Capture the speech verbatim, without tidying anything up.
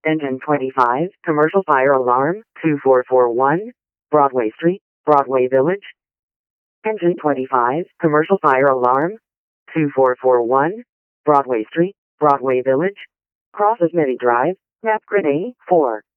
Engine twenty-five, commercial fire alarm, two four four one, Broadway Street, Broadway Village. Engine twenty-five, commercial fire alarm, two four four one, Broadway Street, Broadway Village. Cross of Mitty Drive, Map Grid A four.